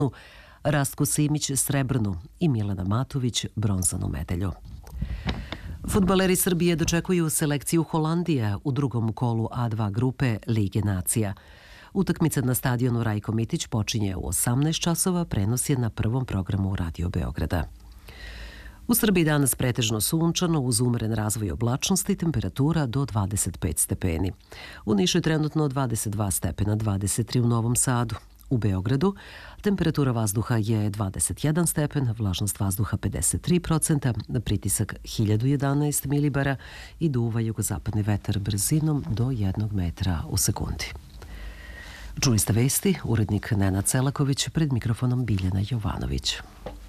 Rastko Simić srebrnu i Milena Matović bronzanu medalju. Fudbaleri Srbije dočekuju selekciju Holandije u drugom kolu A2 grupe Lige nacija. Utakmica na stadionu Rajko Mitić počinje u 18 časova, prenos je na prvom programu Radio Beograda. U Srbiji danas pretežno sunčano uz umeren razvoj oblačnosti, temperatura do 25 stepeni. U Nišu je trenutno 22 stepena, 23 u Novom Sadu. U Beogradu temperatura vazduha je 21 stepen, vlažnost vazduha 53%, pritisak 1011 milibara i duva jugozapadni vetar brzinom do 1 metra u sekundi. Čuli ste vesti, urednik Nenad Selaković, pred mikrofonom Biljana Jovanović.